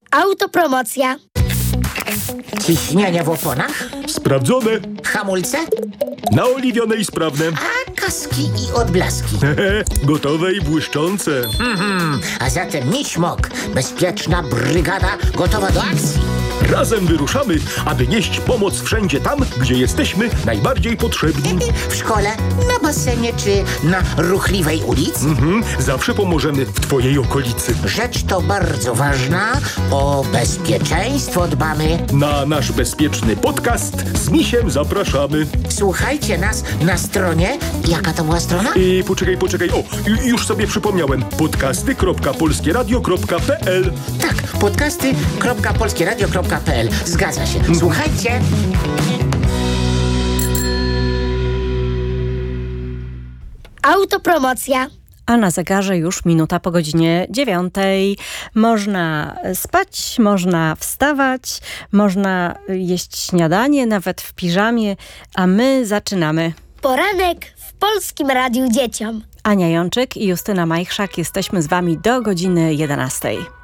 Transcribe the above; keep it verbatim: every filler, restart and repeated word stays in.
Autopromocja. Ciśnienie w oponach? Sprawdzone. Hamulce? Naoliwione i sprawne. A kaski i odblaski? Gotowe i błyszczące. Mhm. A zatem nie śmok. Bezpieczna brygada gotowa do akcji. Razem wyruszamy, aby nieść pomoc wszędzie tam, gdzie jesteśmy najbardziej potrzebni. W szkole, na basenie czy na ruchliwej ulicy? Mhm. Zawsze pomożemy w twojej okolicy. Rzecz to bardzo ważna. O bezpieczeństwo dbamy. Na nasz bezpieczny podcast z Misiem zapraszamy. Słuchajcie nas na stronie. Jaka to była strona? I poczekaj, poczekaj. O, ju- już sobie przypomniałem. podcasty kropka polskie radio kropka p l. Tak, podcasty kropka polskie radio kropka p l. Zgadza się. Słuchajcie. Autopromocja. A na zegarze już minuta po godzinie dziewiątej. Można spać, można wstawać, można jeść śniadanie, nawet w piżamie, a my zaczynamy. Poranek w Polskim Radiu Dzieciom. Ania Jączyk i Justyna Majchrzak, jesteśmy z wami do godziny jedenastej.